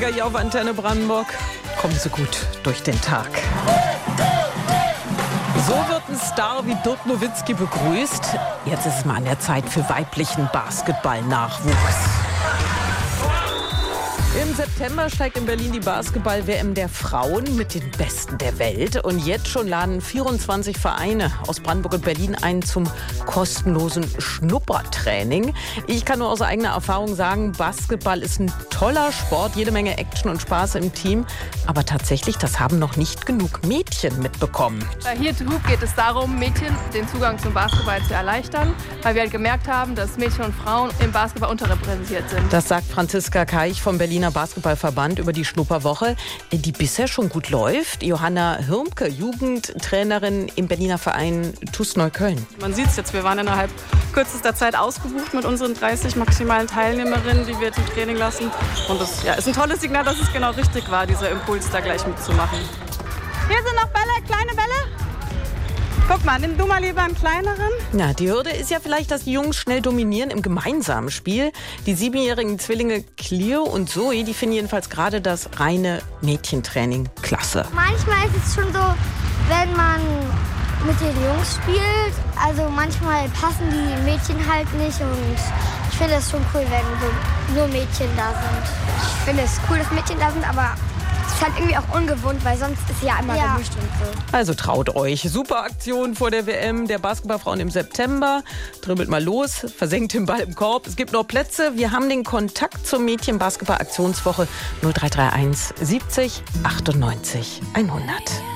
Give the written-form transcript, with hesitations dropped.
Hier auf Antenne Brandenburg. Kommen Sie gut durch den Tag. So wird ein Star wie Dirk Nowitzki begrüßt. Jetzt ist es mal an der Zeit für weiblichen Basketball-Nachwuchs. Im September steigt in Berlin die Basketball-WM der Frauen mit den Besten der Welt. Und jetzt schon laden 24 Vereine aus Brandenburg und Berlin ein zum kostenlosen Schnuppertraining. Ich kann nur aus eigener Erfahrung sagen, Basketball ist ein toller Sport, jede Menge Action und Spaß im Team. Aber tatsächlich, das haben noch nicht genug Mädchen mitbekommen. Bei Here to Hoop geht es darum, Mädchen den Zugang zum Basketball zu erleichtern, weil wir halt gemerkt haben, dass Mädchen und Frauen im Basketball unterrepräsentiert sind. Das sagt Franziska Keich vom Berliner Basketballverband über die Schnupperwoche, die bisher schon gut läuft. Johanna Hirmke, Jugendtrainerin im Berliner Verein TuS Neukölln. Man sieht es jetzt, wir waren innerhalb kürzester Zeit ausgebucht mit unseren 30 maximalen Teilnehmerinnen, die wir jetzt im Training lassen. Und das ist ein tolles Signal, dass es genau richtig war, dieser Impuls da gleich mitzumachen. Hier sind noch Bälle, kleine Bälle. Guck mal, nimm du mal lieber einen kleineren. Ja, die Hürde ist ja vielleicht, dass die Jungs schnell dominieren im gemeinsamen Spiel. Die 7-jährigen Zwillinge Cleo und Zoe, die finden jedenfalls gerade das reine Mädchentraining klasse. Manchmal ist es schon so, wenn man mit den Jungs spielt, also manchmal passen die Mädchen halt nicht und ich finde es schon cool, wenn so nur Mädchen da sind. Ich finde es cool, dass Mädchen da sind, aber es ist halt irgendwie auch ungewohnt, weil sonst ist ja immer gemischt und so. Also traut euch. Super Aktion vor der WM der Basketballfrauen im September. Dribbelt mal los, versenkt den Ball im Korb. Es gibt noch Plätze. Wir haben den Kontakt zur Mädchen-Basketball-Aktionswoche 0331 70 98 100.